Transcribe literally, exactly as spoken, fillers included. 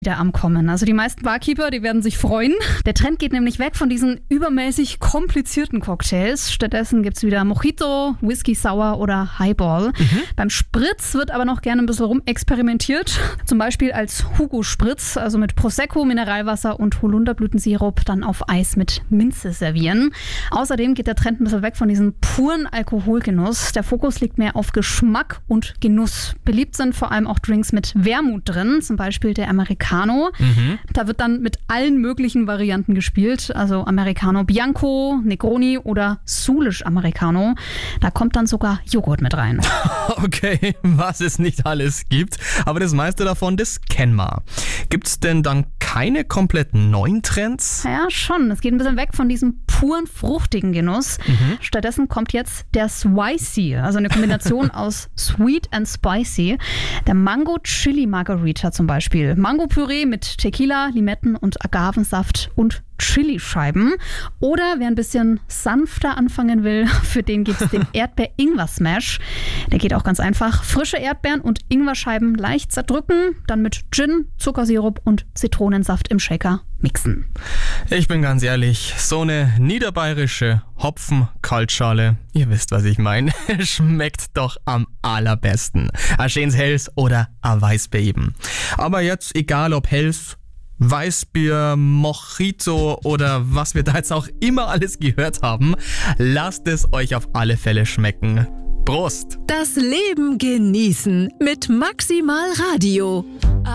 wieder am Kommen. Also die meisten Barkeeper, die werden sich freuen. Der Trend geht nämlich weg von diesen übermäßig komplizierten Cocktails. Stattdessen gibt es wieder Mojito, Whisky Sour oder Highball. Mhm. Beim Spritz wird aber noch gerne ein bisschen rumexperimentiert. Zum Beispiel als Hugo-Spritz, also mit Prosecco, Mineralwasser und Holunderblütensirup dann auf Eis mit Minze servieren. Außerdem geht der Trend ein bisschen weg von diesem puren Alkoholgenuss. Der Fokus liegt mehr auf Geschmack und Genuss. Beliebt sind vor allem auch Drinks mit Wermut drin, zum Beispiel der Americano. Mhm. Da wird dann mit allen möglichen Varianten gespielt, also Americano Bianco, Negroni oder Sulish Americano. Da kommt dann sogar Joghurt mit rein. Okay, was es nicht alles gibt, aber das meiste davon, das kennen wir. Gibt es denn dann keine komplett neuen Trends? Ja, schon. Es geht ein bisschen weg von diesem puren, fruchtigen Genuss. Mhm. Stattdessen kommt jetzt der Spicy, also eine Kombination aus Sweet and Spicy. Der Mango Chili Margarita zum Beispiel. Mango-Püree mit Tequila, Limetten und Agavensaft und Chilischeiben. Oder wer ein bisschen sanfter anfangen will, für den gibt es den Erdbeer-Ingwer-Smash. Der geht auch ganz einfach. Frische Erdbeeren und Ingwerscheiben leicht zerdrücken, dann mit Gin, Zuckersirup und Zitronensaft im Shaker mixen. Ich bin ganz ehrlich, so eine niederbayerische Hopfen-Kaltschale, ihr wisst, was ich meine, schmeckt doch am allerbesten. Ein schönes Helles oder ein Weißbier eben. Aber jetzt egal ob Helles, Weißbier, Mojito oder was wir da jetzt auch immer alles gehört haben, lasst es euch auf alle Fälle schmecken. Prost! Das Leben genießen mit Maximal Radio.